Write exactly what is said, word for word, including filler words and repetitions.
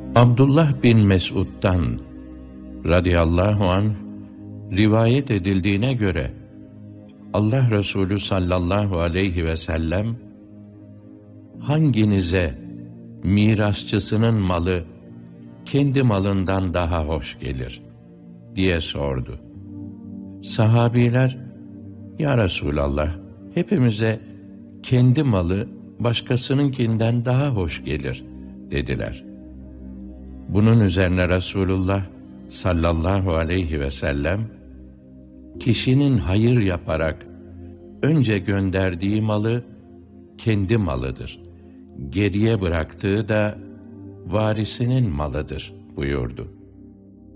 Abdullah bin Mes'ud'dan radıyallahu anh rivayet edildiğine göre Allah Resulü sallallahu aleyhi ve sellem hanginize mirasçısının malı kendi malından daha hoş gelir diye sordu. Sahabiler, ya Resulallah, hepimize kendi malı başkasınınkinden daha hoş gelir dediler. Bunun üzerine Resulullah sallallahu aleyhi ve sellem, kişinin hayır yaparak önce gönderdiği malı kendi malıdır, geriye bıraktığı da varisinin malıdır buyurdu.